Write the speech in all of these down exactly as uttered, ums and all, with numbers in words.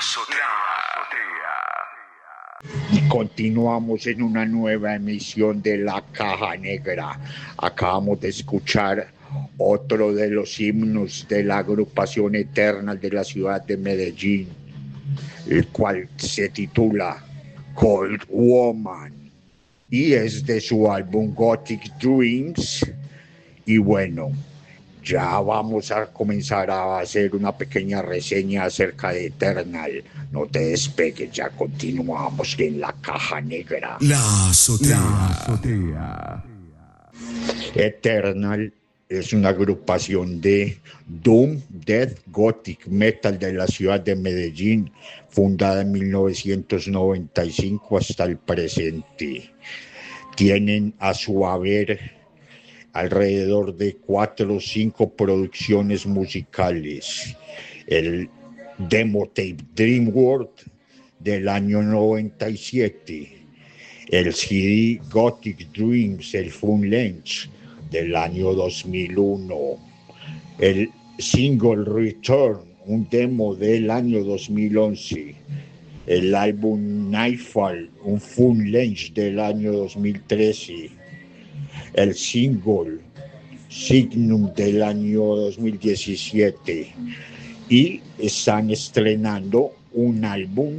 Y continuamos en una nueva emisión de La Caja Negra. Acabamos de escuchar otro de los himnos de la agrupación Eternal de la ciudad de Medellín, el cual se titula Cold Woman y es de su álbum Gothic Dreams. Y bueno, ya vamos a comenzar a hacer una pequeña reseña acerca de Eternal. No te despegues, ya continuamos en La Caja Negra. La azotea. La azotea. Eternal es una agrupación de Doom, Death, Gothic Metal de la ciudad de Medellín, fundada en mil novecientos noventa y cinco hasta el presente. Tienen a su haber alrededor de cuatro o cinco producciones musicales. El demo tape Dream World del año noventa y siete, el C D Gothic Dreams, el Full Length del año dos mil uno, el single Return, un demo del año dos mil once, el álbum Nightfall, un Full Length del año dos mil trece, el single Signum del año dos mil diecisiete, y están estrenando un álbum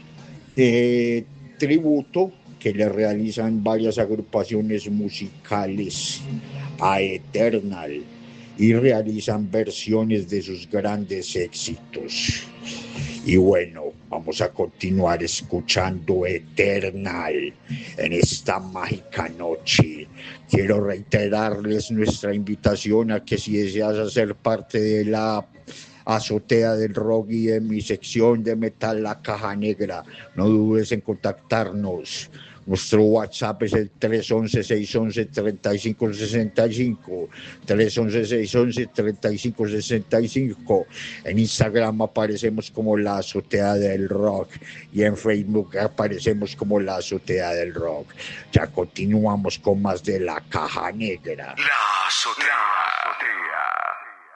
de tributo que le realizan varias agrupaciones musicales a Eternal y realizan versiones de sus grandes éxitos. Y bueno, vamos a continuar escuchando Eternal en esta mágica noche. Quiero reiterarles nuestra invitación a que si deseas hacer parte de la azotea del rock y de mi sección de metal La Caja Negra, no dudes en contactarnos. Nuestro WhatsApp es el tres once, seis once, treinta y cinco sesenta y cinco, tres once, seis once, treinta y cinco sesenta y cinco. En Instagram aparecemos como La Azotea del Rock y en Facebook aparecemos como La Azotea del Rock. Ya continuamos con más de La Caja Negra. La azotea.